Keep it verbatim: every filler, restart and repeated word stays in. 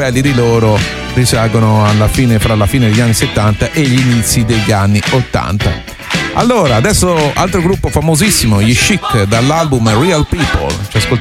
belli di loro risalgono alla fine, fra la fine degli anni settanta e gli inizi degli anni ottanta. Allora, adesso altro gruppo famosissimo, gli Chic, dall'album Real People. Ci ascoltiamo